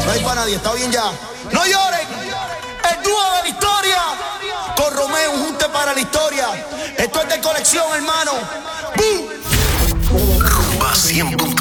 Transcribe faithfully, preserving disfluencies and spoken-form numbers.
No hay para nadie, está bien ya. No lloren. El dúo de la historia. Con Romeo, un junte para la historia. Esto es de colección, hermano. ¡Bum! Rumba cien punto